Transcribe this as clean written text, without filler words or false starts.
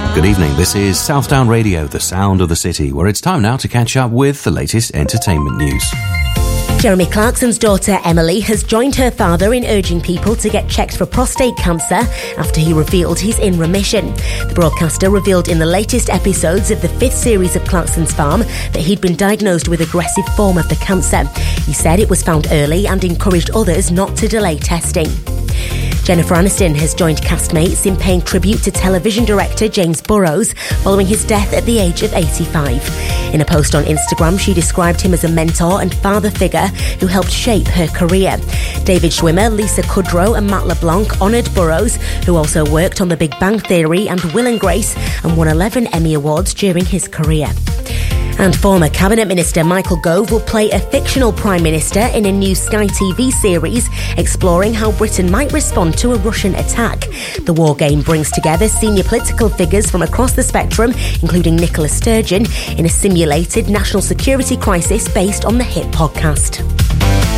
Good evening, this is Southdown Radio, the sound of the city, where it's time now to catch up with the latest entertainment news. Jeremy Clarkson's daughter Emily has joined her father in urging people to get checked for prostate cancer after he revealed he's in remission. The broadcaster revealed in the latest episodes of the 5th series of Clarkson's Farm that he'd been diagnosed with aggressive form of the cancer. He said it was found early and encouraged others not to delay testing. Jennifer Aniston has joined castmates in paying tribute to television director James Burrows following his death at the age of 85. In a post on Instagram, she described him as a mentor and father figure who helped shape her career. David Schwimmer, Lisa Kudrow and Matt LeBlanc honoured Burrows, who also worked on The Big Bang Theory and Will and Grace and won 11 Emmy Awards during his career. And former Cabinet Minister Michael Gove will play a fictional Prime Minister in a new Sky TV series exploring how Britain might respond to a Russian attack. The war game brings together senior political figures from across the spectrum, including Nicola Sturgeon, in a simulated national security crisis based on the hit podcast.